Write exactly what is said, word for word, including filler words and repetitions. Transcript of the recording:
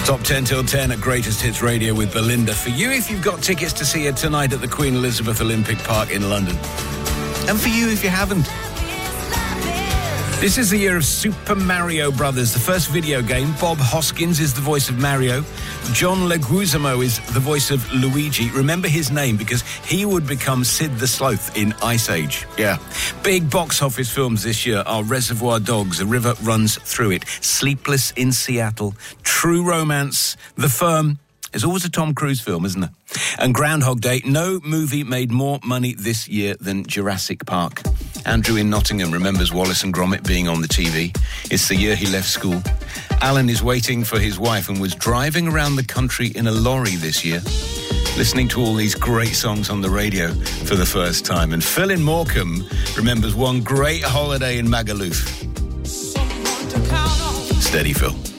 Top ten till ten at Greatest Hits Radio with Belinda. For you, if you've got tickets to see her tonight at the Queen Elizabeth Olympic Park in London. And for you, if you haven't. This is the year of Super Mario Brothers, the first video game. Bob Hoskins is the voice of Mario. John Leguizamo is the voice of Luigi. Remember his name because he would become Sid the Sloth in Ice Age. Yeah. Big box office films this year are Reservoir Dogs, A River Runs Through It, Sleepless in Seattle, True Romance, The Firm. There's always a Tom Cruise film, isn't there? And Groundhog Day. No movie made more money this year than Jurassic Park. Andrew in Nottingham remembers Wallace and Gromit being on the T V. It's the year he left school. Alan is waiting for his wife and was driving around the country in a lorry this year, listening to all these great songs on the radio for the first time. And Phil in Morecambe remembers one great holiday in Magaluf. Steady, Phil.